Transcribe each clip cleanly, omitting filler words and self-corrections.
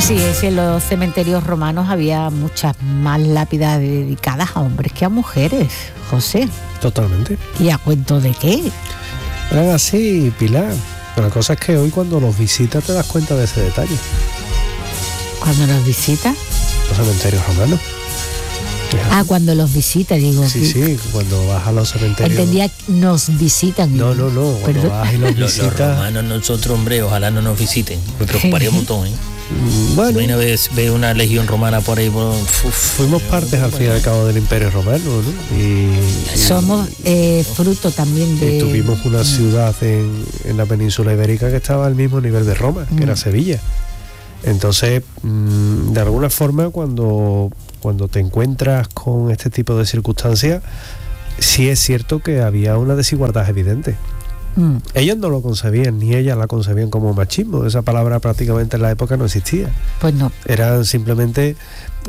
Sí, es que en los cementerios romanos había muchas más lápidas dedicadas a hombres que a mujeres, José. Totalmente. ¿Y a cuento de qué? Eran así, Pilar. Pero la cosa es que hoy cuando los visitas te das cuenta de ese detalle. ¿Cuando los visitas? Los cementerios romanos. Ah, cuando los visitas, digo. Sí, cuando vas a los cementerios. Entendía que nos visitan. No, cuando vas y los visitas. Los romanos, nosotros, hombre, ojalá no nos visiten. Me preocuparía un montón, ¿eh? Bueno, una vez ve una legión romana por ahí. Fuimos partes al fin y al cabo del Imperio Romano, ¿no? Y somos fruto también de... Y tuvimos una ciudad en la península ibérica que estaba al mismo nivel de Roma, que era Sevilla. Entonces, de alguna forma, cuando te encuentras con este tipo de circunstancias, sí es cierto que había una desigualdad evidente. Ellos no lo concebían, ni ellas la concebían como machismo. Esa palabra prácticamente en la época no existía. Pues no. Eran simplemente,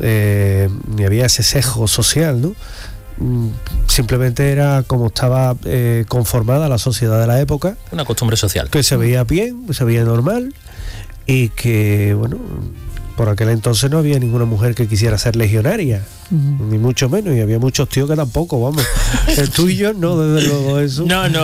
ni había ese sesgo social, ¿no? Simplemente era como estaba conformada la sociedad de la época. Una costumbre social. Que se veía bien, se veía normal, y que, bueno, por aquel entonces no había ninguna mujer que quisiera ser legionaria, ni mucho menos, y había muchos tíos que tampoco, vamos. El tuyo no, desde luego eso.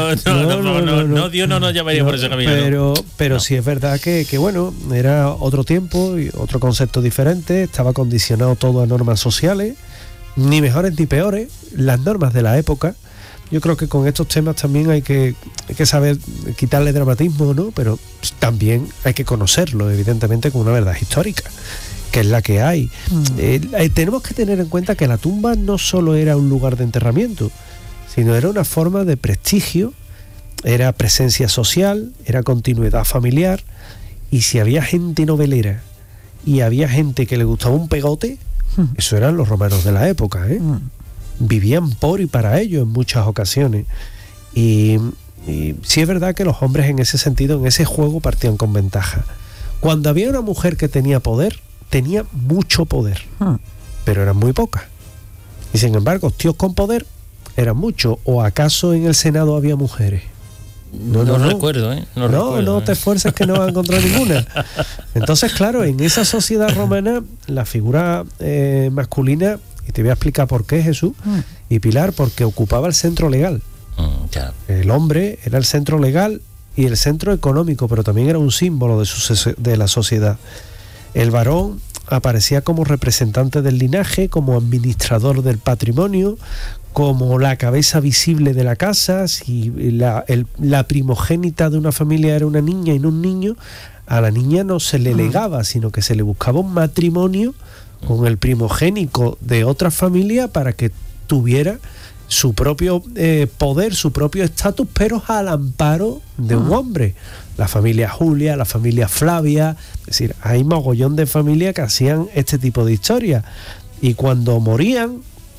No, Dios no nos llamaría por ese camino. Pero sí es verdad que bueno, era otro tiempo y otro concepto diferente, estaba condicionado todo a normas sociales, ni mejores ni peores, las normas de la época. Yo creo que con estos temas también hay que saber quitarle dramatismo, ¿no? Pero también hay que conocerlo, evidentemente, como una verdad histórica, que es la que hay. Tenemos que tener en cuenta que la tumba no solo era un lugar de enterramiento, sino era una forma de prestigio, era presencia social, era continuidad familiar, y si había gente novelera y había gente que le gustaba un pegote, eso eran los romanos de la época, ¿eh? Vivían por y para ello en muchas ocasiones, y sí es verdad que los hombres en ese sentido, en ese juego, partían con ventaja. Cuando había una mujer que tenía poder, tenía mucho poder, pero eran muy pocas, y sin embargo tíos con poder eran muchos. ¿O acaso en el Senado había mujeres? No recuerdo, ¿eh? No te esfuerces, que no vas a encontrar ninguna. Entonces, claro, en esa sociedad romana la figura masculina, y te voy a explicar por qué, Jesús y Pilar, porque ocupaba el centro legal. El hombre era el centro legal y el centro económico, pero también era un símbolo de la sociedad. El varón aparecía como representante del linaje, como administrador del patrimonio, como la cabeza visible de la casa. Si la primogénita de una familia era una niña y no un niño, a la niña no se le legaba, sino que se le buscaba un matrimonio con el primogénico de otra familia para que tuviera su propio poder, su propio estatus, pero al amparo de un hombre. La familia Julia, la familia Flavia, es decir, hay mogollón de familias que hacían este tipo de historias, y cuando morían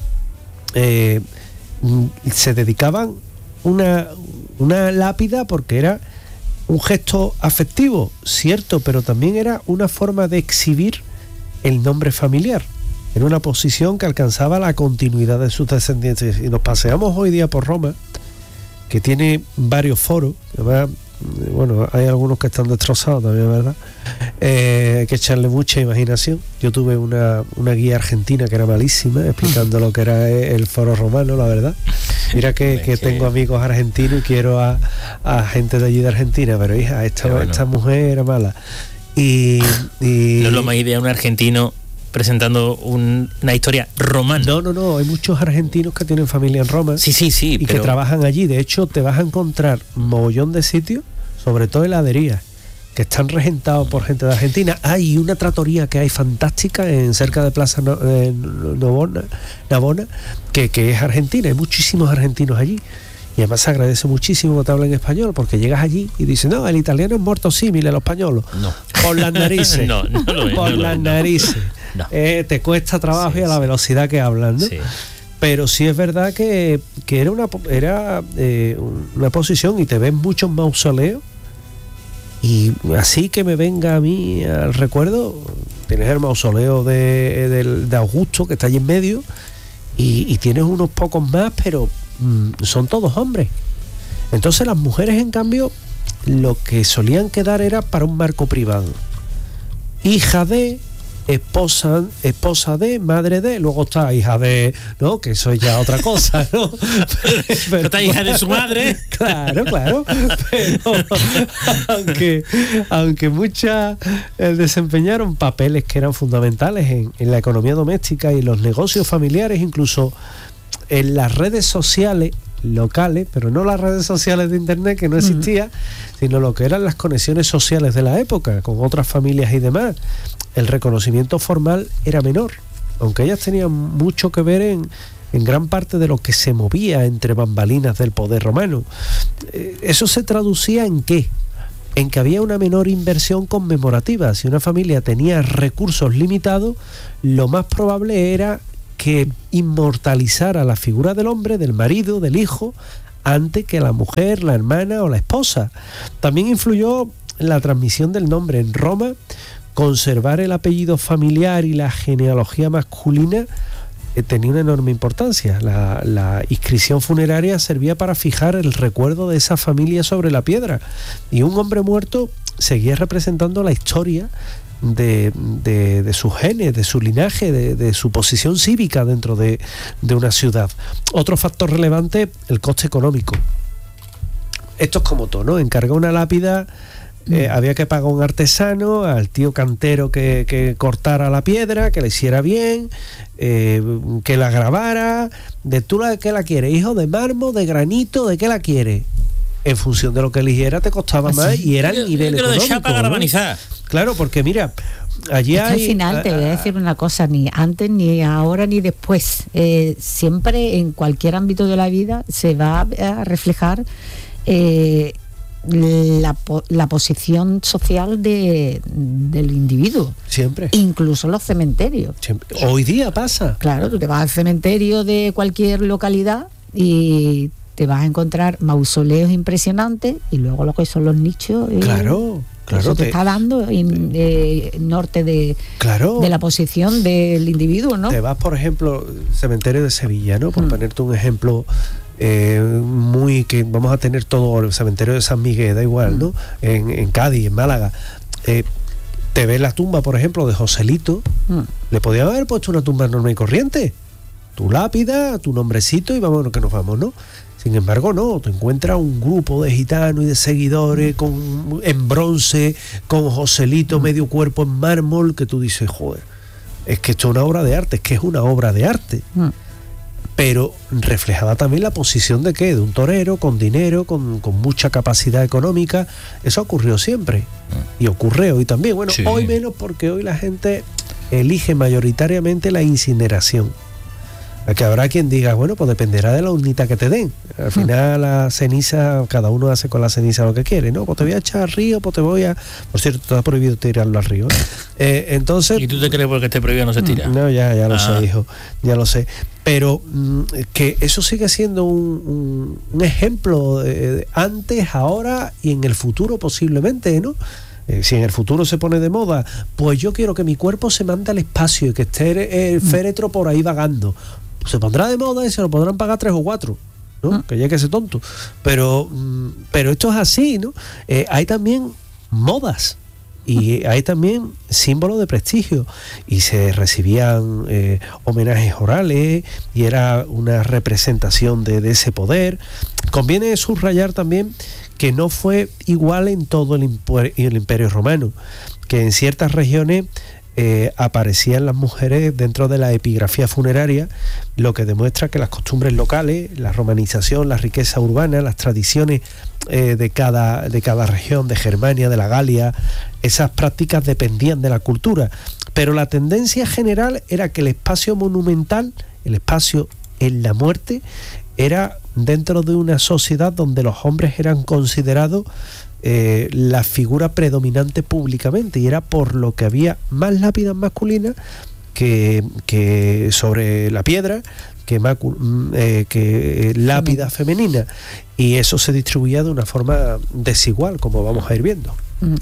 se dedicaban una lápida, porque era un gesto afectivo, cierto, pero también era una forma de exhibir el nombre familiar. Era una posición que alcanzaba la continuidad de sus descendientes. Y nos paseamos hoy día por Roma, que tiene varios foros, además, bueno, hay algunos que están destrozados también, ¿verdad? Hay que echarle mucha imaginación. Yo tuve una guía argentina que era malísima, explicando lo que era el foro romano, la verdad. Mira que tengo amigos argentinos y quiero a gente de allí de Argentina, pero hija, esta mujer era mala. Y no es lo más idea un argentino presentando una historia romana. No, hay muchos argentinos que tienen familia en Roma. Sí, y que trabajan allí. De hecho, te vas a encontrar un mogollón de sitios, sobre todo heladerías, que están regentados por gente de Argentina. Hay una trattoria que hay fantástica cerca de Plaza Navona, que es argentina. Hay muchísimos argentinos allí. Y además se agradece muchísimo que te hablen español, porque llegas allí y dices, no, el italiano es morto símil, los españolos. No. Por las narices. Narices. No. Te cuesta trabajo, y a la velocidad que hablan, ¿no? Sí. Pero sí es verdad que era una posición, y te ven muchos mausoleos, y así que me venga a mí al recuerdo, tienes el mausoleo de Augusto, que está allí en medio, y tienes unos pocos más, pero son todos hombres. Entonces las mujeres, en cambio, lo que solían quedar era para un marco privado. hija de, esposa de, madre de, luego está hija de, ¿no? Que eso es ya otra cosa, ¿no? Pero está hija de su madre. Claro. Pero aunque muchas desempeñaron papeles que eran fundamentales en la economía doméstica y los negocios familiares, incluso en las redes sociales locales, pero no las redes sociales de internet, que no existía, sino lo que eran las conexiones sociales de la época con otras familias y demás, el reconocimiento formal era menor, aunque ellas tenían mucho que ver en gran parte de lo que se movía entre bambalinas del poder romano. Eso se traducía ¿en qué? En que había una menor inversión conmemorativa. Si una familia tenía recursos limitados, lo más probable era que inmortalizara la figura del hombre, del marido, del hijo, antes que la mujer, la hermana o la esposa. También influyó en la transmisión del nombre. En Roma, conservar el apellido familiar y la genealogía masculina tenía una enorme importancia. La inscripción funeraria servía para fijar el recuerdo de esa familia sobre la piedra, y un hombre muerto seguía representando la historia de sus genes, de su linaje, de su posición cívica dentro de una ciudad. Otro factor relevante, el coste económico. Esto es como todo, ¿no? Encargar una lápida, había que pagar a un artesano, al tío cantero que cortara la piedra, que la hiciera bien, que la grabara. ¿Tú de qué la quieres, hijo? ¿De mármol, de granito? ¿De qué la quieres? En función de lo que eligiera te costaba más, y era el nivel económico, de chapa galvanizada. Claro, porque mira, allí hay... Al final te voy a decir una cosa, ni antes, ni ahora, ni después. Siempre en cualquier ámbito de la vida se va a reflejar la posición social del individuo. Siempre. Incluso los cementerios. Siempre. Hoy día pasa. Claro, tú te vas al cementerio de cualquier localidad y te vas a encontrar mausoleos impresionantes, y luego lo que son los nichos. Claro. Eso te está dando norte de la posición del individuo, ¿no? Te vas, por ejemplo, cementerio de Sevilla, ¿no? Por ponerte un ejemplo que vamos a tener todo, el cementerio de San Miguel, da igual, ¿no? En Cádiz, en Málaga. Te ves la tumba, por ejemplo, de Joselito. Le podían haber puesto una tumba normal y corriente. Tu lápida, tu nombrecito, y vámonos que nos vamos, ¿no? Sin embargo, no, te encuentras un grupo de gitanos y de seguidores en bronce, con Joselito medio cuerpo en mármol, que tú dices, joder, es que esto es una obra de arte, es que es una obra de arte. Pero reflejaba también la posición de ¿qué? De un torero con dinero, con mucha capacidad económica. Eso ocurrió siempre, y ocurre hoy también. Bueno, sí. Hoy menos, porque hoy la gente elige mayoritariamente la incineración. Que habrá quien diga, bueno, pues dependerá de la urnita que te den. Al final la ceniza, cada uno hace con la ceniza lo que quiere, ¿no? Pues te voy a echar al río, pues te voy a... Por cierto, está prohibido tirarlo al río. Entonces... ¿Y tú te crees porque esté prohibido no se tira? No, ya lo sé, hijo, ya lo sé. Pero que eso sigue siendo un ejemplo de antes, ahora y en el futuro posiblemente, ¿no? Si en el futuro se pone de moda, pues yo quiero que mi cuerpo se mande al espacio y que esté el féretro por ahí vagando. Se pondrá de moda y se lo podrán pagar 3 o 4, ¿no? Que llegue ese tonto. Pero esto es así, ¿no? Hay también modas y hay también símbolos de prestigio, y se recibían homenajes orales, y era una representación de ese poder. Conviene subrayar también que no fue igual en todo el Imperio Romano, que en ciertas regiones aparecían las mujeres dentro de la epigrafía funeraria, lo que demuestra que las costumbres locales, la romanización, la riqueza urbana, las tradiciones de cada región, de Germania, de la Galia, esas prácticas dependían de la cultura, pero la tendencia general era que el espacio monumental, el espacio en la muerte, era dentro de una sociedad donde los hombres eran considerados la figura predominante públicamente, y era por lo que había más lápidas masculinas que sobre la piedra, que lápidas femeninas, y eso se distribuía de una forma desigual, como vamos a ir viendo.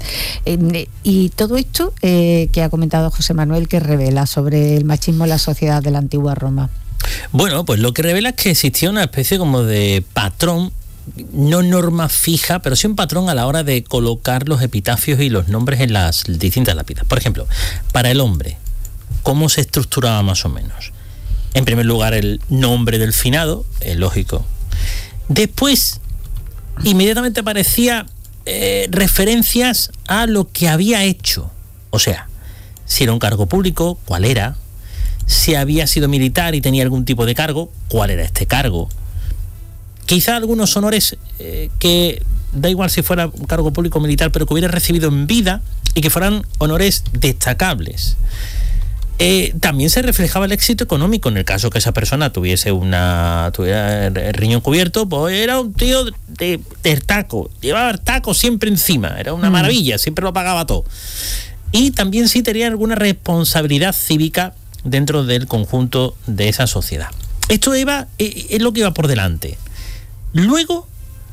Y todo esto que ha comentado José Manuel, que revela sobre el machismo en la sociedad de la antigua Roma. Bueno, pues lo que revela es que existía una especie como de patrón no norma fija, pero sí un patrón a la hora de colocar los epitafios y los nombres en las distintas lápidas. Por ejemplo, para el hombre, ¿cómo se estructuraba más o menos? En primer lugar, el nombre del finado, es lógico. Después, inmediatamente aparecía referencias a lo que había hecho. O sea, si era un cargo público, ¿cuál era? Si había sido militar y tenía algún tipo de cargo, ¿cuál era este cargo? Quizá algunos honores que da igual si fuera un cargo público o militar, pero que hubiera recibido en vida y que fueran honores destacables. También se reflejaba el éxito económico en el caso que esa persona tuviera el riñón cubierto, pues era un tío de taco, llevaba el taco siempre encima, era una maravilla, siempre lo pagaba todo. Y también sí tenía alguna responsabilidad cívica dentro del conjunto de esa sociedad. Esto es lo que iba por delante. Luego,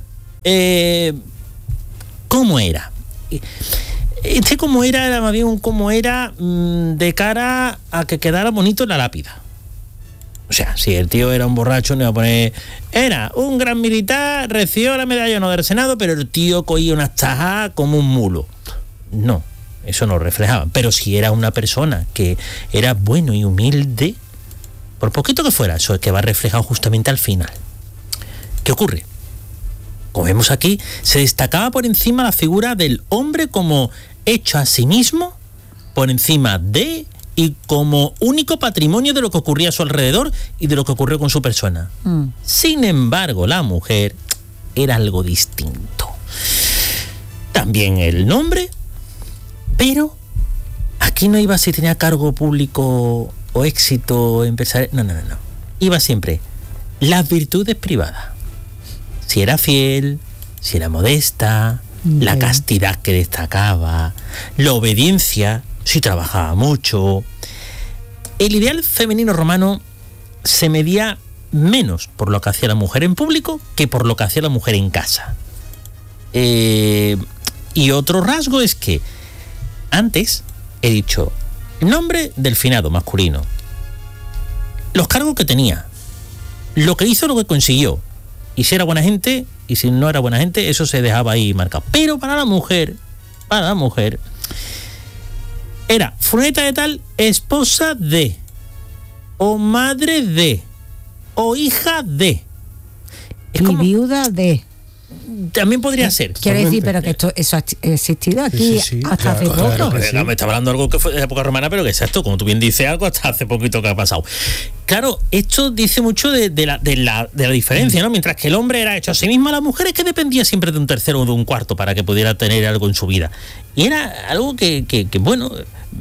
¿cómo era? Cómo era más bien un cómo era de cara a que quedara bonito en la lápida. O sea, si el tío era un borracho, no iba a poner... Era un gran militar, recibió la medalla de honor del Senado, pero el tío cogía unas tajas como un mulo. No, eso no reflejaba. Pero si era una persona que era bueno y humilde, por poquito que fuera, eso es que va reflejado justamente al final. ¿Qué ocurre? Como vemos aquí, se destacaba por encima la figura del hombre como hecho a sí mismo, por encima de y como único patrimonio de lo que ocurría a su alrededor y de lo que ocurrió con su persona. Sin embargo, la mujer era algo distinto. También el nombre, pero aquí no iba si tenía cargo público o éxito empresarial. No. Iba siempre las virtudes privadas. Si era fiel, si era modesta, la castidad que destacaba, la obediencia, si trabajaba mucho. El ideal femenino romano se medía menos por lo que hacía la mujer en público que por lo que hacía la mujer en casa. Y otro rasgo es que antes he dicho nombre del finado masculino, los cargos que tenía, lo que hizo, lo que consiguió. Y si era buena gente, y si no era buena gente, eso se dejaba ahí marcado. Pero para la mujer, era fulanita de tal, esposa de, o madre de, o hija de. Es como viuda de. También podría ser. Quiero decir, pero que eso ha existido aquí hasta hace poco. Claro, me está hablando de algo que fue de la época romana, pero que exacto, como tú bien dices, algo hasta hace poquito que ha pasado. Claro, esto dice mucho de la diferencia, ¿no? Mientras que el hombre era hecho a sí mismo, la mujer es que dependía siempre de un tercero o de un cuarto para que pudiera tener algo en su vida. Y era algo que bueno,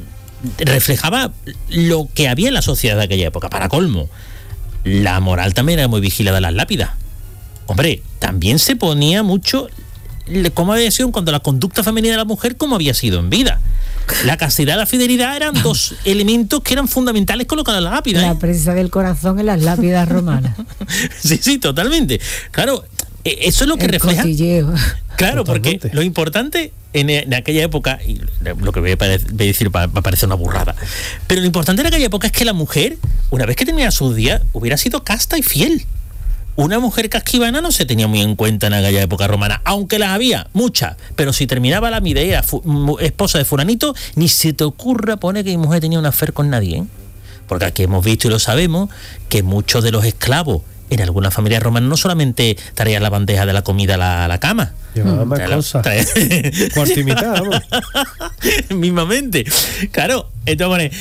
reflejaba lo que había en la sociedad de aquella época. Para colmo, la moral también era muy vigilada en las lápidas. Hombre, también se ponía mucho cómo había sido en cuanto a la conducta femenina de la mujer, cómo había sido en vida. La castidad y la fidelidad eran dos elementos que eran fundamentales colocados en la lápida. La prensa del corazón en las lápidas romanas. Sí, totalmente. Claro, eso es lo que refleja. Cotilleo. Claro, totalmente. Porque lo importante en aquella época, y lo que voy a decir va a parecer una burrada, pero lo importante en aquella época es que la mujer, una vez que tenía sus días, hubiera sido casta y fiel. Una mujer casquivana no se tenía muy en cuenta en aquella época romana, aunque las había, muchas, pero si terminaba la Midea, esposa de fulanito, ni se te ocurra poner que mi mujer tenía un affair con nadie, ¿eh? Porque aquí hemos visto y lo sabemos que muchos de los esclavos en algunas familias romanas no solamente traían la bandeja de la comida a la cama. Llevaban más cosas. Cuarto y mitad, vamos. Mismamente. Claro, entonces,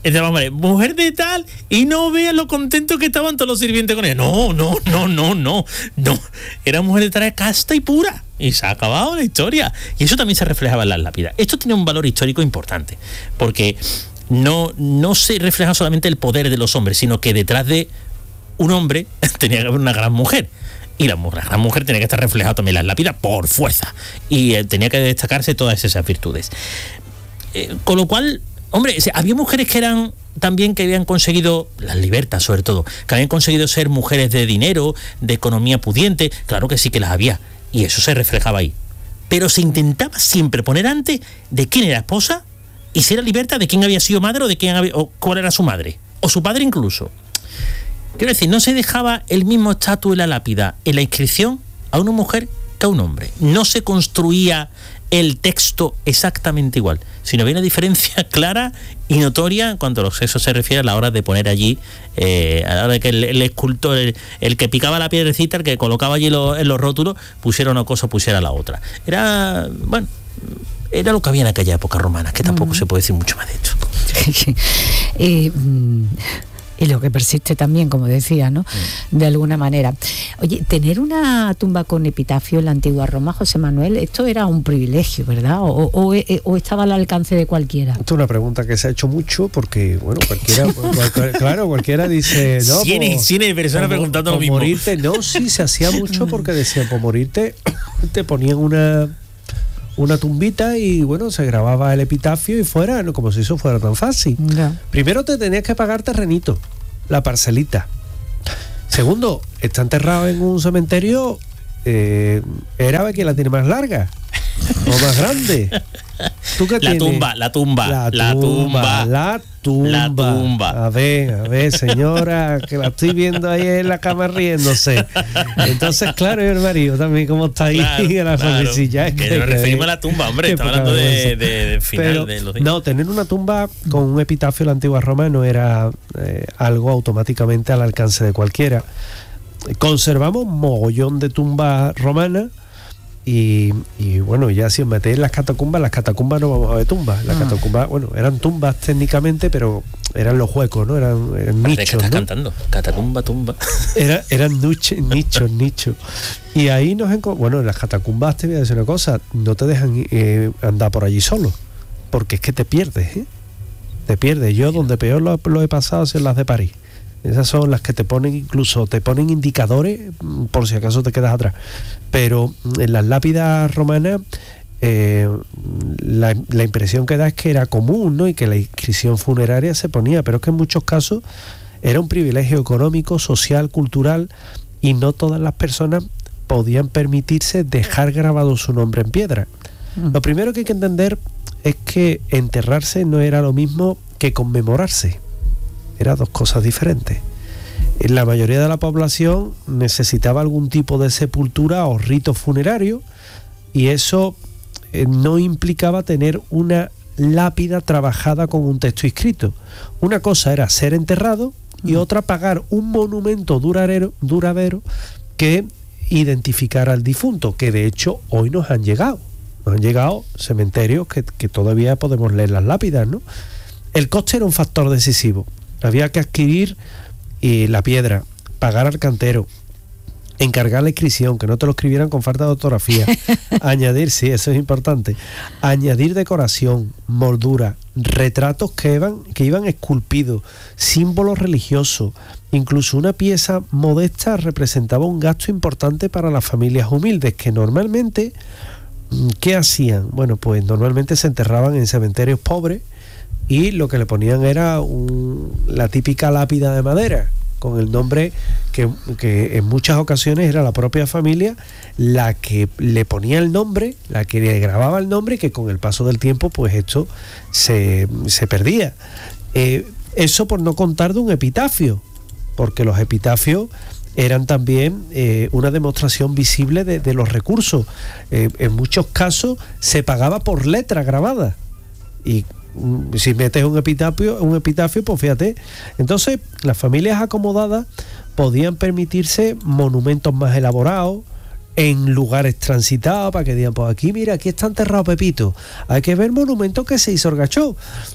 mujer de tal, y no vean lo contentos que estaban todos los sirvientes con ella. No. Era mujer de tal, casta y pura. Y se ha acabado la historia. Y eso también se reflejaba en las lápidas. Esto tiene un valor histórico importante, porque no se refleja solamente el poder de los hombres, sino que detrás de un hombre tenía que haber una gran mujer. Y la gran mujer tenía que estar reflejada también en las lápidas por fuerza. Y tenía que destacarse todas esas virtudes. Con lo cual, hombre, había mujeres que eran también que habían conseguido, las libertas sobre todo, que habían conseguido ser mujeres de dinero, de economía pudiente. Claro que sí que las había. Y eso se reflejaba ahí. Pero se intentaba siempre poner antes de quién era esposa y si era liberta, de quién había sido madre o cuál era su madre. O su padre incluso. Quiero decir, no se dejaba el mismo estatus en la lápida en la inscripción a una mujer que a un hombre. No se construía el texto exactamente igual, sino había una diferencia clara y notoria en cuanto a los sexos se refiere a la hora de poner allí, a la hora de que el escultor, el que picaba la piedrecita, el que colocaba allí en los rótulos, pusiera una cosa, pusiera la otra. Era, bueno, era lo que había en aquella época romana, que tampoco se puede decir mucho más de esto. Y lo que persiste también, como decía, ¿no? De alguna manera. Oye, tener una tumba con epitafio en la antigua Roma, José Manuel, esto era un privilegio, ¿verdad? ¿O estaba al alcance de cualquiera? Esto es una pregunta que se ha hecho mucho porque, bueno, cualquiera dice, no, cien personas preguntando lo mismo. Morirte, no, sí, se hacía mucho porque decían, por morirte, te ponían una tumbita y bueno, se grababa el epitafio y fuera, ¿no? Como si eso fuera tan fácil. No. Primero te tenías que pagar terrenito, la parcelita. Segundo, está enterrado en un cementerio, era ver quién la tiene más larga o más grande. ¿Tú qué tienes? La tumba. A ver, señora, que la estoy viendo ahí en la cama riéndose. Entonces, claro, el marido también, como está ahí en la familia. Es que nos referimos a la tumba, hombre, estamos hablando de final. Pero, de los días. No, tener una tumba con un epitafio en la antigua Roma no era algo automáticamente al alcance de cualquiera. Conservamos mogollón de tumbas romanas. Y bueno, ya si os metéis en las catacumbas no vamos a ver tumbas. Las catacumbas, bueno, eran tumbas técnicamente, pero eran los huecos, ¿no? Eran nichos, que estás, ¿no? Cantando, catacumba, tumba. Eran nichos. Y ahí bueno, en las catacumbas te voy a decir una cosa, no te dejan andar por allí solo, porque es que te pierdes, ¿eh? Te pierdes. Yo donde peor lo he pasado es en las de París. Esas son las que te ponen indicadores por si acaso te quedas atrás. Pero en las lápidas romanas la impresión que da es que era común, ¿no? Y que la inscripción funeraria se ponía, pero es que en muchos casos era un privilegio económico, social, cultural, y no todas las personas podían permitirse dejar grabado su nombre en piedra. Lo primero que hay que entender es que enterrarse no era lo mismo que conmemorarse. Eran dos cosas diferentes. La mayoría de la población necesitaba algún tipo de sepultura o rito funerario, y eso no implicaba tener una lápida trabajada con un texto inscrito. Una cosa era ser enterrado y otra pagar un monumento duradero que identificara al difunto, que de hecho hoy nos han llegado cementerios que todavía podemos leer las lápidas, ¿no? El coste era un factor decisivo. Había que adquirir la piedra, pagar al cantero, encargar la inscripción, que no te lo escribieran con falta de ortografía, añadir, sí, eso es importante, añadir decoración, moldura, retratos que iban esculpidos, símbolos religiosos. Incluso una pieza modesta representaba un gasto importante para las familias humildes, que normalmente, ¿qué hacían? Bueno, pues normalmente se enterraban en cementerios pobres, y lo que le ponían era la típica lápida de madera, con el nombre que en muchas ocasiones era la propia familia la que le ponía el nombre, la que le grababa el nombre, y que con el paso del tiempo pues esto se perdía. Eso por no contar de un epitafio, porque los epitafios eran también una demostración visible de los recursos. En muchos casos se pagaba por letra grabada, y si metes un epitafio, pues fíjate. Entonces, las familias acomodadas podían permitirse monumentos más elaborados en lugares transitados, para que digan, pues aquí, mira, aquí está enterrado Pepito. Hay que ver monumentos que se hizo Orgachó.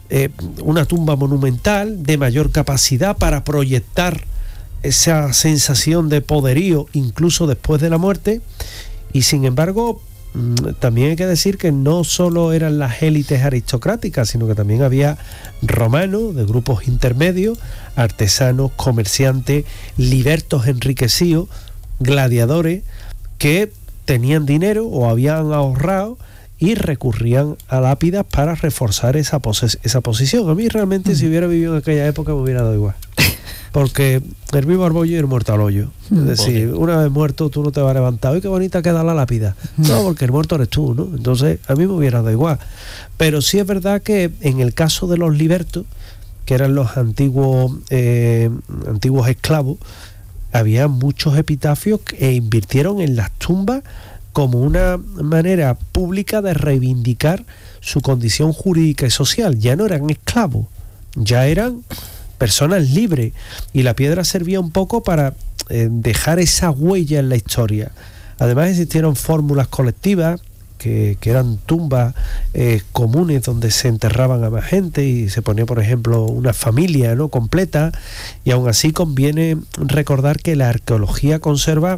Una tumba monumental de mayor capacidad para proyectar esa sensación de poderío incluso después de la muerte. Y sin embargo, también hay que decir que no solo eran las élites aristocráticas, sino que también había romanos de grupos intermedios, artesanos, comerciantes, libertos enriquecidos, gladiadores, que tenían dinero o habían ahorrado y recurrían a lápidas para reforzar esa posición. A mí realmente, si hubiera vivido en aquella época, me hubiera dado igual. Porque el vivo al bollo y el muerto al hoyo. Es decir, una vez muerto tú no te vas a levantar. ¡Ay, qué bonita queda la lápida! No, porque el muerto eres tú, ¿no? Entonces, a mí me hubiera dado igual. Pero sí es verdad que en el caso de los libertos, que eran los antiguos esclavos, había muchos epitafios que invirtieron en las tumbas como una manera pública de reivindicar su condición jurídica y social. Ya no eran esclavos, ya eran personas libres, y la piedra servía un poco para dejar esa huella en la historia. Además existieron fórmulas colectivas que eran tumbas comunes donde se enterraban a más gente y se ponía, por ejemplo, una familia, ¿no?, completa. Y aún así conviene recordar que la arqueología conserva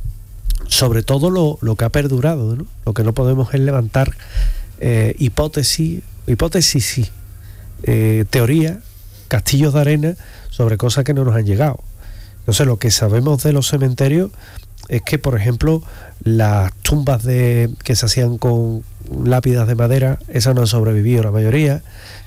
sobre todo lo que ha perdurado, ¿no? Lo que no podemos es levantar hipótesis sí, teoría, castillos de arena sobre cosas que no nos han llegado. Entonces, lo que sabemos de los cementerios es que, por ejemplo, las tumbas que se hacían con lápidas de madera, esas no han sobrevivido la mayoría,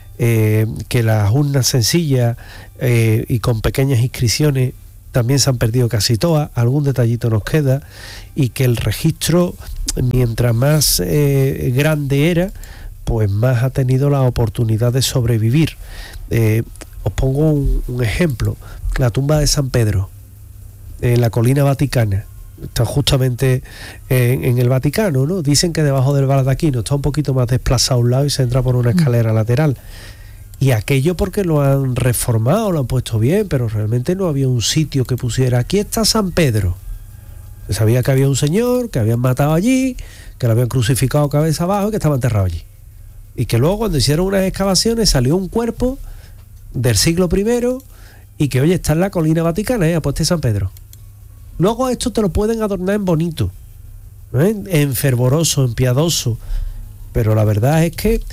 que las urnas sencillas y con pequeñas inscripciones también se han perdido casi todas, algún detallito nos queda, y que el registro, mientras más grande era, pues más ha tenido la oportunidad de sobrevivir. Os pongo un ejemplo: la tumba de San Pedro, en la colina vaticana. Está justamente en el Vaticano, ¿no? Dicen que debajo del baldaquino está un poquito más desplazado a un lado y se entra por una escalera lateral. Y aquello porque lo han reformado, lo han puesto bien, pero realmente no había un sitio que pusiera aquí está San Pedro. Se sabía que había un señor que habían matado allí, que lo habían crucificado cabeza abajo y que estaba enterrado allí. Y que luego, cuando hicieron unas excavaciones, salió un cuerpo del siglo I y que, oye, está en la colina vaticana, pues este es San Pedro. Luego esto te lo pueden adornar en bonito, en fervoroso, en piadoso, pero la verdad es que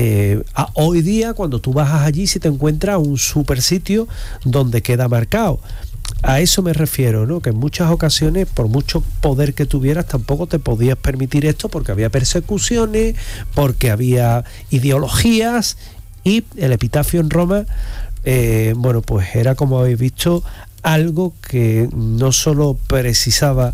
hoy día, cuando tú bajas allí, si te encuentras un super sitio donde queda marcado. A eso me refiero, ¿no? Que en muchas ocasiones, por mucho poder que tuvieras, tampoco te podías permitir esto porque había persecuciones, porque había ideologías, y el epitafio en Roma, bueno, pues era, como habéis visto, algo que no solo precisaba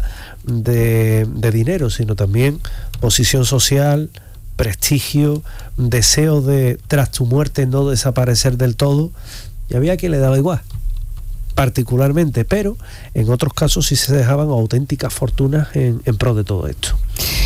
de dinero, sino también posición social, prestigio, deseo de, tras tu muerte, no desaparecer del todo. Y había quien le daba igual, particularmente, pero en otros casos sí se dejaban auténticas fortunas en pro de todo esto.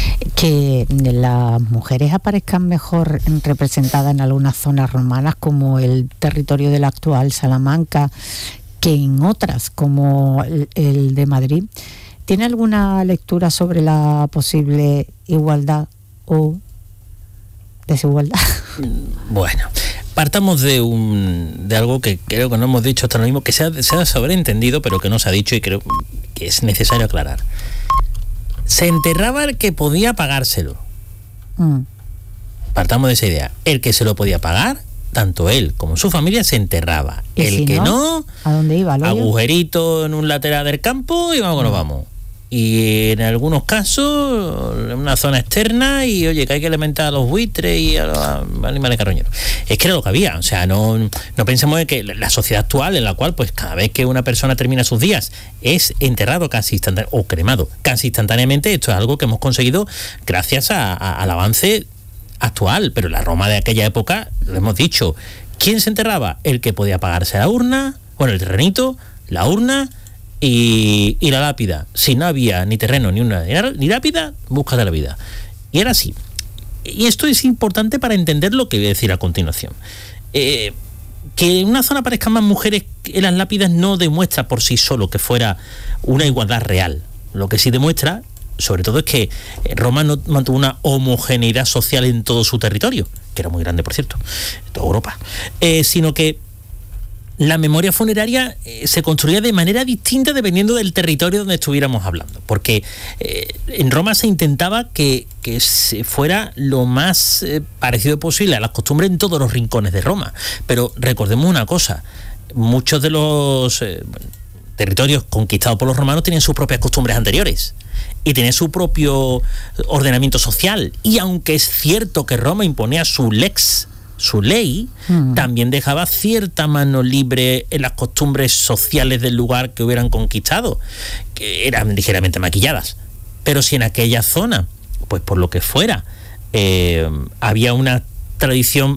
Que las mujeres aparezcan mejor representadas en algunas zonas romanas, como el territorio de la actual Salamanca, que en otras, como el de Madrid. ¿Tiene alguna lectura sobre la posible igualdad o desigualdad? Bueno, partamos de algo que creo que no hemos dicho hasta ahora mismo, que se ha sobreentendido, pero que no se ha dicho, y creo que es necesario aclarar. Se enterraba el que podía pagárselo. Partamos de esa idea. El que se lo podía pagar, tanto él como su familia, se enterraba. El si que no, ¿a dónde iba? Agujerito en un lateral del campo y vamos que nos vamos. Y en algunos casos, en una zona externa, y oye, que hay que alimentar a los buitres y a los animales carroñeros. Es que era lo que había. O sea, no pensemos en que la sociedad actual, en la cual pues cada vez que una persona termina sus días es enterrado casi instantáneamente, o cremado casi instantáneamente. Esto es algo que hemos conseguido gracias al avance actual, pero la Roma de aquella época, lo hemos dicho, ¿quién se enterraba? El que podía pagarse la urna, bueno, el terrenito, la urna y la lápida. Si no había ni terreno ni lápida, búscate la vida. Y era así. Y esto es importante para entender lo que voy a decir a continuación. Que en una zona aparezcan más mujeres en las lápidas no demuestra por sí solo que fuera una igualdad real. Lo que sí demuestra, sobre todo, es que Roma no mantuvo una homogeneidad social en todo su territorio, que era muy grande, por cierto, toda Europa, sino que la memoria funeraria se construía de manera distinta dependiendo del territorio donde estuviéramos hablando, porque en Roma se intentaba que se fuera lo más parecido posible a las costumbres en todos los rincones de Roma. Pero recordemos una cosa: muchos de los territorios conquistados por los romanos tienen sus propias costumbres anteriores y tienen su propio ordenamiento social, y aunque es cierto que Roma imponía su ley, también dejaba cierta mano libre en las costumbres sociales del lugar que hubieran conquistado, que eran ligeramente maquilladas. Pero si en aquella zona, pues por lo que fuera, había una tradición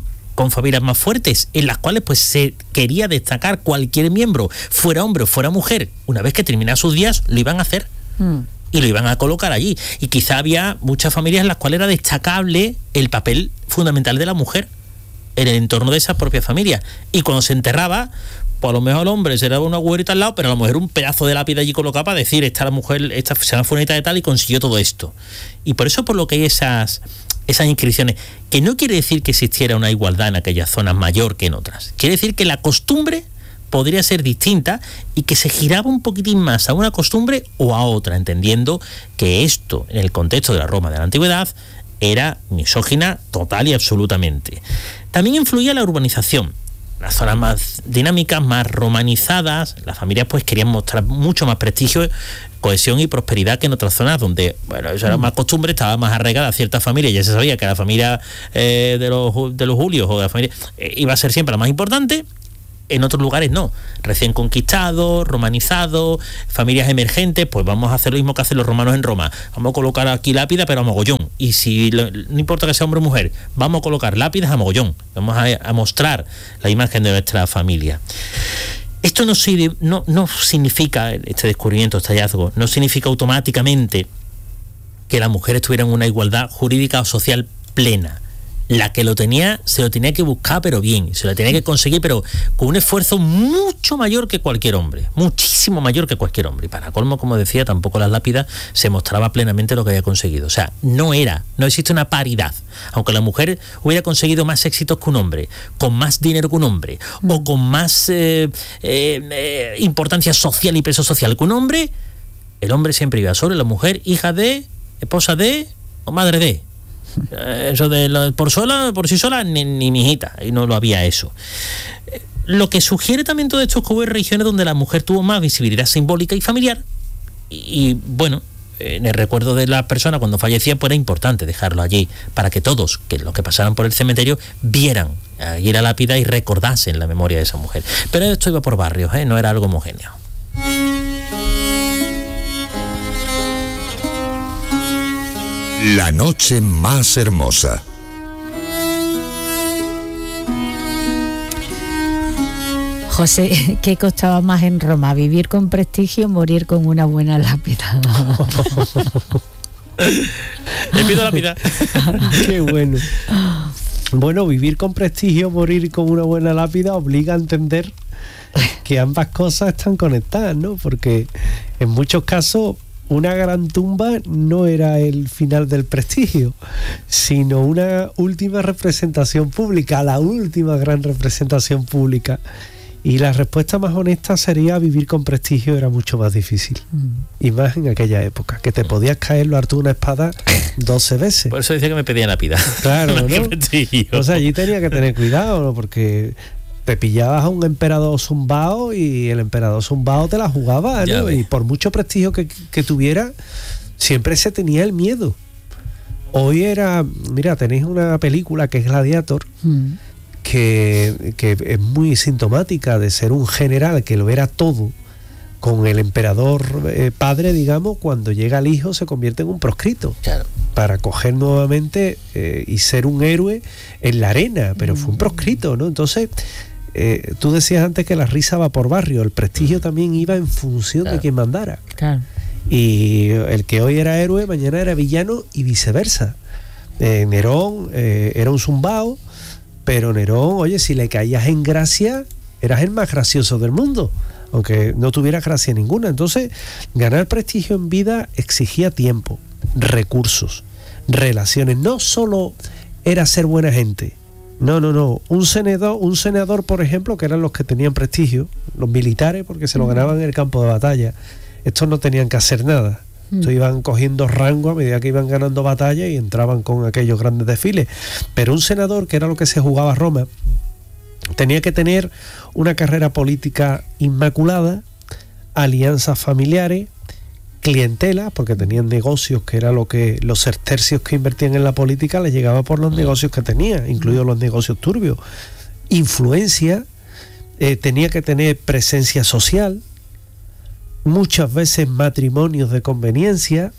con familias más fuertes, en las cuales pues se quería destacar cualquier miembro, fuera hombre o fuera mujer, una vez que terminara sus días, lo iban a hacer. Y lo iban a colocar allí. Y quizá había muchas familias en las cuales era destacable el papel fundamental de la mujer en el entorno de esas propias familias. Y cuando se enterraba, pues a lo mejor el hombre se daba una agujerita al lado, pero a la mujer un pedazo de lápida allí colocado para decir, esta la mujer, esta se llama fulanita de tal y consiguió todo esto. Y por eso por lo que hay esas inscripciones, que no quiere decir que existiera una igualdad en aquellas zonas mayor que en otras. Quiere decir que la costumbre podría ser distinta y que se giraba un poquitín más a una costumbre o a otra, entendiendo que esto, en el contexto de la Roma de la antigüedad, era misógina total y absolutamente. También influía la urbanización. Las zonas más dinámicas, más romanizadas, las familias pues querían mostrar mucho más prestigio, cohesión y prosperidad que en otras zonas donde, bueno, eso era más costumbre, estaba más arraigada a ciertas familias, ya se sabía que la familia de los Julios o de la familia iba a ser siempre la más importante. En otros lugares no, recién conquistados, romanizados, familias emergentes, pues vamos a hacer lo mismo que hacen los romanos en Roma. Vamos a colocar aquí lápidas, pero a mogollón. Y si no importa que sea hombre o mujer, vamos a colocar lápidas a mogollón. Vamos a mostrar la imagen de nuestra familia. Esto no significa, este descubrimiento, este hallazgo, no significa automáticamente que las mujeres tuvieran una igualdad jurídica o social plena. La que lo tenía, se lo tenía que buscar, pero bien, se lo tenía que conseguir, pero con un esfuerzo mucho mayor que cualquier hombre, muchísimo mayor que cualquier hombre. Y para colmo, como decía, tampoco las lápidas se mostraba plenamente lo que había conseguido. O sea, no existe una paridad. Aunque la mujer hubiera conseguido más éxitos que un hombre, con más dinero que un hombre, o con más importancia social y peso social que un hombre, el hombre siempre iba sobre la mujer, hija de, esposa de o madre de. Eso de por sí sola, ni mi hijita, y no lo había eso. Lo que sugiere también todo esto es que hubo regiones donde la mujer tuvo más visibilidad simbólica y familiar, y bueno, en el recuerdo de la persona cuando fallecía, pues era importante dejarlo allí para que todos, que los que pasaran por el cementerio, vieran allí la lápida y recordasen la memoria de esa mujer. Pero esto iba por barrios, no era algo homogéneo. La noche más hermosa. José, ¿qué costaba más en Roma? ¿Vivir con prestigio o morir con una buena lápida? Le pido lápida. Qué bueno. Bueno, vivir con prestigio o morir con una buena lápida obliga a entender que ambas cosas están conectadas, ¿no? Porque en muchos casos una gran tumba no era el final del prestigio, sino una última representación pública, la última gran representación pública. Y la respuesta más honesta sería: vivir con prestigio era mucho más difícil. Y más en aquella época, que te podías caer lo harto de una espada 12 veces. Por eso decía que me pedían lápida. Claro, ¿no? O sea, allí tenía que tener cuidado, ¿no? Porque te pillabas a un emperador zumbao y el emperador zumbao te la jugaba, ¿no? Y por mucho prestigio que tuviera, siempre se tenía el miedo. Hoy mira, tenéis una película que es Gladiator, que es muy sintomática de ser un general que lo era todo, con el emperador padre, digamos, cuando llega el hijo se convierte en un proscrito. Claro. Para coger nuevamente y ser un héroe en la arena, pero fue un proscrito, ¿no? Entonces, tú decías antes que la risa va por barrio, el prestigio también iba en función de quien mandara. Claro. Y el que hoy era héroe, mañana era villano y viceversa. Nerón era un zumbao, pero Nerón, oye, si le caías en gracia, eras el más gracioso del mundo, aunque no tuviera gracia ninguna. Entonces, ganar prestigio en vida exigía tiempo, recursos, relaciones. No solo era ser buena gente. No. Un senador, por ejemplo, que eran los que tenían prestigio, los militares, porque se lo ganaban en el campo de batalla. Estos no tenían que hacer nada. Estos iban cogiendo rango a medida que iban ganando batalla y entraban con aquellos grandes desfiles. Pero un senador, que era lo que se jugaba a Roma, tenía que tener una carrera política inmaculada, alianzas familiares, clientela, porque tenían negocios, que era lo que los sestercios que invertían en la política les llegaba por los negocios que tenía, incluidos los negocios turbios. Influencia, tenía que tener presencia social, muchas veces matrimonios de conveniencia,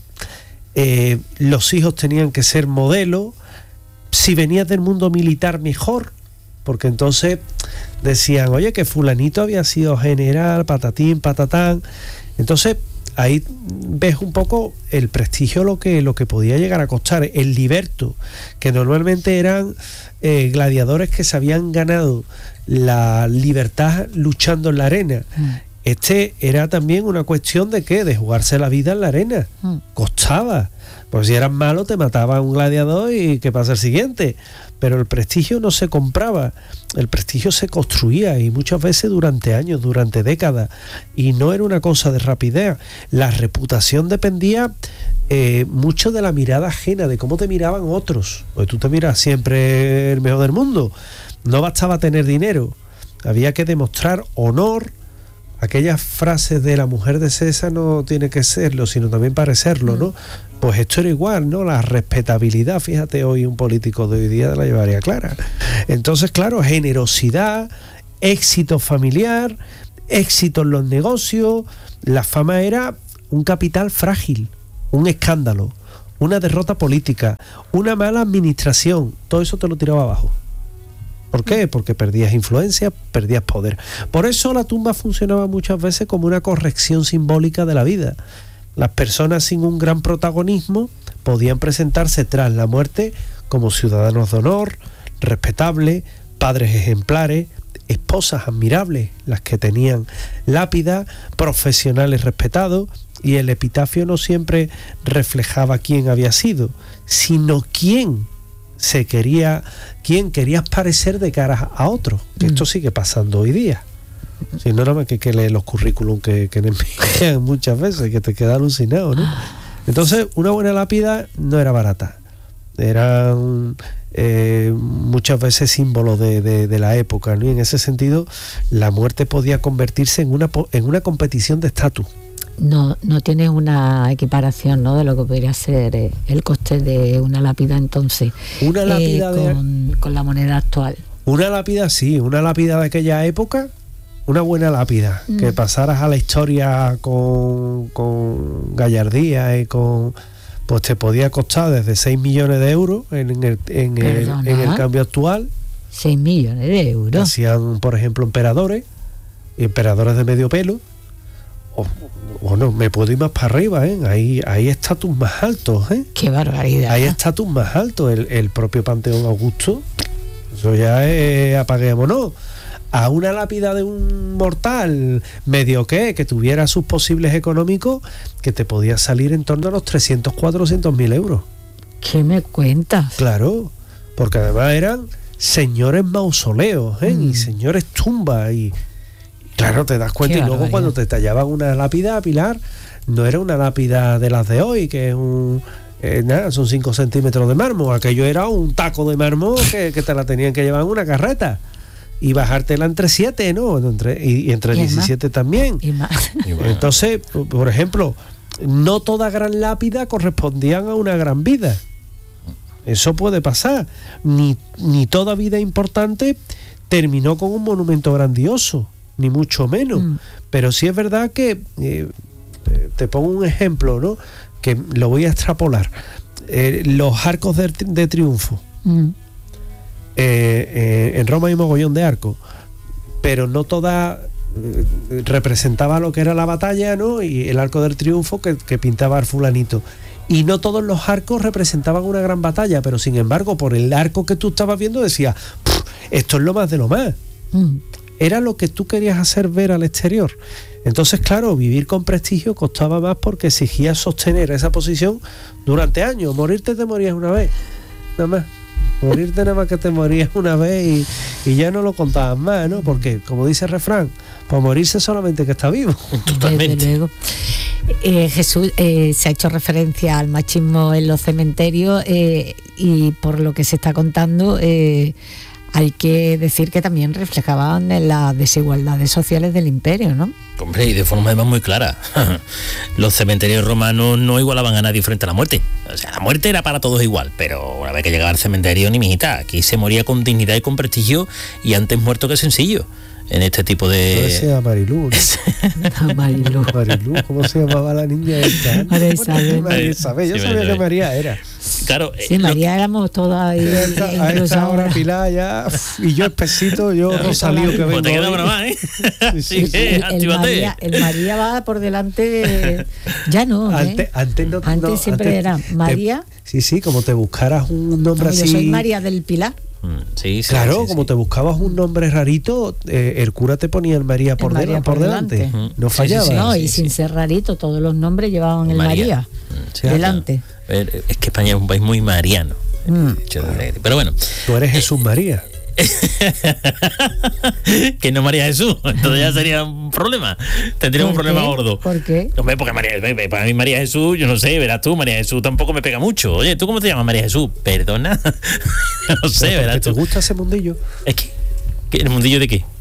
los hijos tenían que ser modelos. Si venías del mundo militar, mejor, porque entonces decían, oye, que fulanito había sido general, patatín, patatán. Entonces ahí ves un poco el prestigio, lo que podía llegar a costar. El liberto, que normalmente eran gladiadores que se habían ganado la libertad luchando en la arena. Este era también una cuestión de ¿qué? De jugarse la vida en la arena. Costaba. Pues si eras malo te mataba un gladiador y ¿qué pasa el siguiente? Pero el prestigio no se compraba, el prestigio se construía, y muchas veces durante años, durante décadas, y no era una cosa de rapidez. La reputación dependía mucho de la mirada ajena, de cómo te miraban otros. Pues tú te miras siempre el mejor del mundo. No bastaba tener dinero, había que demostrar honor. Aquellas frases de la mujer de César no tiene que serlo, sino también parecerlo, ¿no? Pues esto era igual, ¿no? La respetabilidad, fíjate, hoy un político de hoy día la llevaría clara. Entonces, claro, generosidad, éxito familiar, éxito en los negocios. La fama era un capital frágil, un escándalo, una derrota política, una mala administración. Todo eso te lo tiraba abajo. ¿Por qué? Porque perdías influencia, perdías poder. Por eso la tumba funcionaba muchas veces como una corrección simbólica de la vida. Las personas sin un gran protagonismo podían presentarse tras la muerte como ciudadanos de honor, respetables, padres ejemplares, esposas admirables, las que tenían lápida, profesionales respetados, y el epitafio no siempre reflejaba quién había sido, sino quién querías parecer de cara a otros. Esto sigue pasando hoy día. Si no, nada más que leer los currículum que envían muchas veces, que te queda alucinado, ¿no? Entonces, una buena lápida no era barata. Eran muchas veces símbolos de la época, ¿no? Y en ese sentido, la muerte podía convertirse en una competición de estatus. No tienes una equiparación, ¿no?, de lo que podría ser el coste de una lápida entonces. Una lápida con la moneda actual. Una lápida, sí, una lápida de aquella época, una buena lápida, que pasaras a la historia con gallardía y con... Pues te podía costar desde 6 millones de euros en el cambio actual. 6 millones de euros. Hacían, por ejemplo, emperadores de medio pelo. O no, me puedo ir más para arriba, ¿eh? Hay estatus más altos, ¿eh? ¡Qué barbaridad! Hay estatus más altos. El propio Panteón Augusto, eso ya es apaguémonos. A una lápida de un mortal medio que tuviera sus posibles económicos, que te podía salir en torno a los 300-400 mil euros. ¿Qué me cuentas? Claro, porque además eran señores mausoleos, ¿eh? Y señores tumbas, y claro, te das cuenta. Y luego cuando te tallaban una lápida, Pilar, no era una lápida de las de hoy, que es nada, son 5 centímetros de mármol. Aquello era un taco de mármol que te la tenían que llevar en una carreta y bajártela entre 7, ¿no? Y entre 17 también. Y más. Entonces, por ejemplo, no toda gran lápida correspondían a una gran vida. Eso puede pasar. Ni toda vida importante terminó con un monumento grandioso, ni mucho menos. Pero sí es verdad que te pongo un ejemplo, ¿no?, que lo voy a extrapolar. Los arcos de triunfo. En Roma hay un mogollón de arcos, pero no toda representaba lo que era la batalla, ¿no?, y el arco del triunfo que pintaba el fulanito. Y no todos los arcos representaban una gran batalla, pero sin embargo, por el arco que tú estabas viendo decías, esto es lo más de lo más. Era lo que tú querías hacer ver al exterior. Entonces, claro, vivir con prestigio costaba más porque exigía sostener esa posición durante años. Morirte te morías una vez, nada más. Morirte nada más que te morías una vez y ya no lo contabas más, ¿no? Porque, como dice el refrán, para morirse solamente que está vivo. Totalmente. Desde luego. Jesús, se ha hecho referencia al machismo en los cementerios y por lo que se está contando, hay que decir que también reflejaban las desigualdades sociales del imperio, ¿no? Hombre, y de forma además muy clara. Los cementerios romanos no igualaban a nadie frente a la muerte. O sea, la muerte era para todos igual, pero una vez que llegaba al cementerio, ni mijita, aquí se moría con dignidad y con prestigio, y antes muerto que sencillo. En este tipo de... ¿Cómo se llama? Marilú, ¿no? Marilú. ¿Cómo se llamaba la niña esta? María Isabel. María Isabel. Yo sabía que María era. Claro. Sí, María éramos todas ahí. A esta hora Pilar ya, y yo espesito, yo Rosalío que vengo. Pues te queda para más, ¿eh? Así que, actívate. El María va por delante, ya no, ¿eh? Antes siempre era María. Sí, como te buscaras un nombre así. Yo soy María del Pilar. Sí, claro, como te buscabas un nombre rarito, el cura te ponía el María por delante. No fallaba. No, y sin ser rarito, todos los nombres llevaban el María delante. Es que España es un país muy mariano. Pero bueno. Tú eres Jesús María. Que no María Jesús, entonces ya sería un problema. Tendríamos un problema gordo. ¿Por qué? Hombre, porque para mí María Jesús, yo no sé, verás tú, María Jesús tampoco me pega mucho. Oye, ¿tú cómo te llamas, María Jesús? Perdona. No sé, verás tú. ¿Te gusta ese mundillo? Es que ¿el mundillo de qué?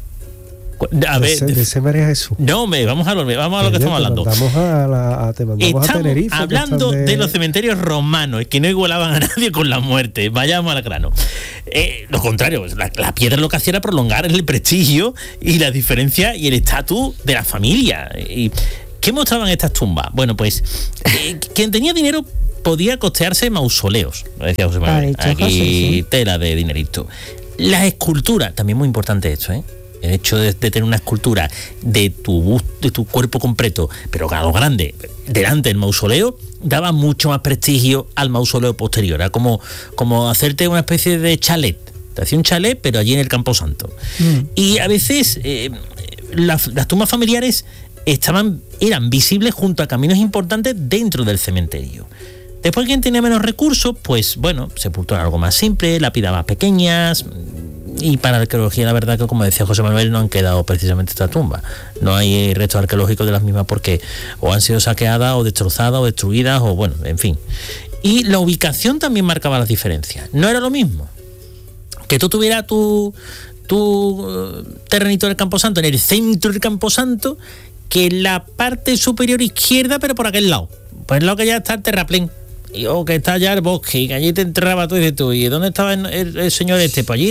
A ver, de ese María Jesús. No, vamos a lo que estamos hablando. Te mandamos a Tenerife. Hablando de los cementerios romanos, que no igualaban a nadie con la muerte. Vayamos al grano. Lo contrario, la piedra lo que hacía era prolongar el prestigio y la diferencia y el estatus de la familia. ¿Y qué mostraban estas tumbas? Bueno, pues quien tenía dinero podía costearse mausoleos, lo decía José Manuel. Aquí tela de dinerito. Las esculturas, también muy importante esto, ¿eh? El hecho de tener una escultura de tu cuerpo completo, pero a lo grande, delante del mausoleo, daba mucho más prestigio al mausoleo posterior. Era como hacerte una especie de chalet. Te hacía un chalet, pero allí en el Camposanto. Y a veces las tumbas familiares eran visibles junto a caminos importantes dentro del cementerio. Después, quien tenía menos recursos, pues bueno, sepultura algo más simple, lápidas más pequeñas. Y para la arqueología, la verdad que, como decía José Manuel, no han quedado precisamente estas tumbas. No hay restos arqueológicos de las mismas porque o han sido saqueadas o destrozadas o destruidas o bueno, en fin. Y la ubicación también marcaba las diferencias. No era lo mismo que tú tuvieras tu terrenito del Camposanto en el centro del Camposanto que en la parte superior izquierda, pero por aquel lado. Por el lado que ya está el terraplén. O que está allá el bosque y que allí te enterraba tú y dices tú, ¿y dónde estaba el señor este? Pues allí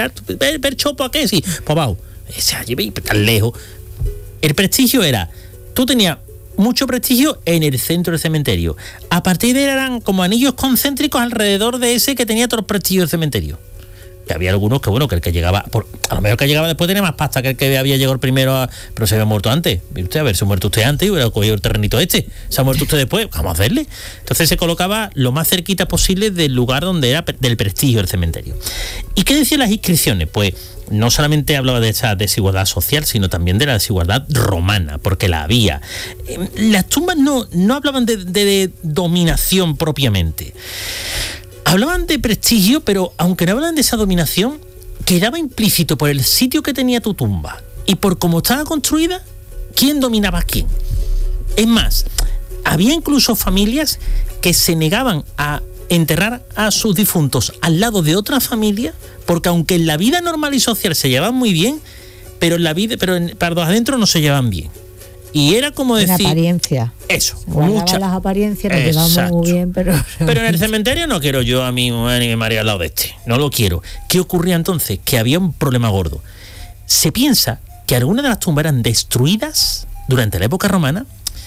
el chopo a qué, sí, pues abajo. Ese allí tan lejos. El prestigio era, tú tenías mucho prestigio en el centro del cementerio. A partir de ahí eran como anillos concéntricos alrededor de ese que tenía todo el prestigio del cementerio. Que había algunos que, bueno, que el que llegaba, a lo mejor que llegaba después tenía más pasta que el que había llegado primero, pero se había muerto antes. Usted, a ver, se ha muerto usted antes y hubiera cogido el terrenito este. Se ha muerto usted después, vamos a hacerle. Entonces se colocaba lo más cerquita posible del lugar donde era del prestigio del cementerio. ¿Y qué decían las inscripciones? Pues no solamente hablaba de esa desigualdad social, sino también de la desigualdad romana, porque la había. Las tumbas no hablaban de dominación propiamente. Hablaban de prestigio, pero aunque no hablaban de esa dominación, quedaba implícito por el sitio que tenía tu tumba y por cómo estaba construida, quién dominaba a quién. Es más, había incluso familias que se negaban a enterrar a sus difuntos al lado de otra familia, porque aunque en la vida normal y social se llevaban muy bien, pero para los adentro no se llevaban bien. Y era como decir... En apariencia. Eso. Guardaban las apariencias, nos llevamos muy bien, pero... Pero en el cementerio no quiero yo a mi mujer ni mi marido al lado de este. No lo quiero. ¿Qué ocurría entonces? Que había un problema gordo. Se piensa que algunas de las tumbas eran destruidas durante la época romana.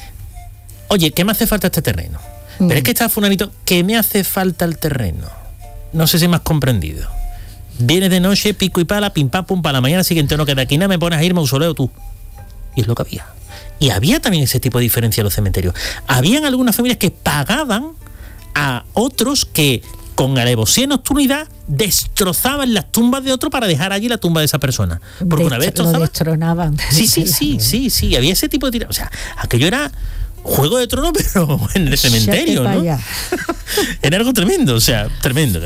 Oye, ¿qué me hace falta este terreno? Pero es que está fulanito, ¿qué me hace falta el terreno? No sé si me has comprendido. Vienes de noche, pico y pala, pim pam pum, para la mañana siguiente no queda aquí nada, me pones a ir mausoleo tú. Y es lo que había. Y había también ese tipo de diferencia en los cementerios. Habían algunas familias que pagaban a otros que, con alevosía y nocturnidad, destrozaban las tumbas de otro para dejar allí la tumba de esa persona. Porque una vez destrozaban... Lo destronaban. Sí. Había ese tipo de tira. O sea, aquello era Juego de Tronos, pero en el cementerio, ¿no? Era algo tremendo, o sea, tremendo.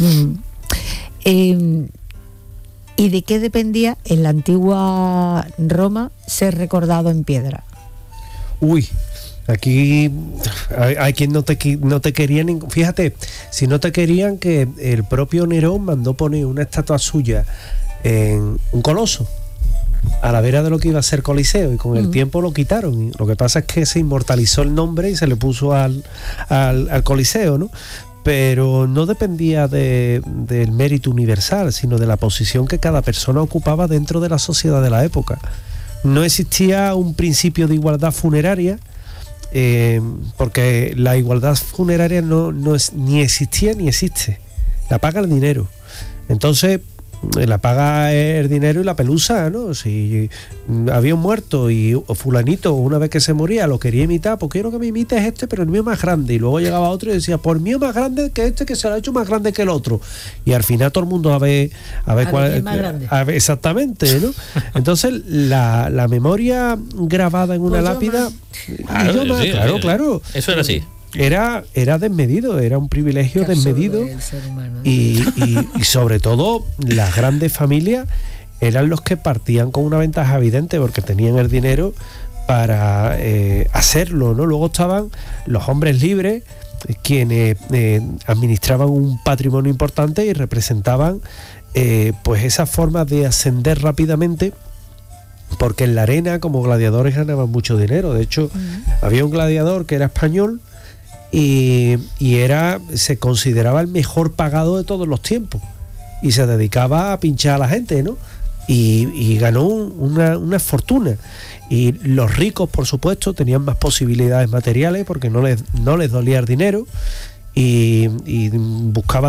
¿Y de qué dependía en la antigua Roma ser recordado en piedra? Uy, aquí hay quien no te querían. Fíjate, si no te querían, que el propio Nerón mandó poner una estatua suya en un coloso a la vera de lo que iba a ser Coliseo, y con el tiempo lo quitaron. Lo que pasa es que se inmortalizó el nombre y se le puso al Coliseo, ¿no? Pero no dependía del mérito universal, sino de la posición que cada persona ocupaba dentro de la sociedad de la época. No existía un principio de igualdad funeraria porque la igualdad funeraria ni existía ni existe. La paga el dinero. Entonces, la paga el dinero y la pelusa, ¿no? Si había un muerto y fulanito, una vez que se moría, lo quería imitar, pues quiero que me imites este, pero el mío más grande. Y luego llegaba otro y decía, pues el mío más grande que este, que se lo ha hecho más grande que el otro. Y al final todo el mundo a ver cuál es más grande. Exactamente, ¿no? Entonces, la memoria grabada en una lápida... Claro. Eso era así. Era desmedido, era un privilegio desmedido, y sobre todo las grandes familias eran los que partían con una ventaja evidente porque tenían el dinero para hacerlo, ¿no? Luego estaban los hombres libres, quienes administraban un patrimonio importante y representaban pues esas formas de ascender rápidamente, porque en la arena como gladiadores ganaban mucho dinero. De hecho, había un gladiador que era español y se consideraba el mejor pagado de todos los tiempos y se dedicaba a pinchar a la gente, ¿no? Y ganó una fortuna. Y los ricos, por supuesto, tenían más posibilidades materiales porque no les dolía el dinero y buscaban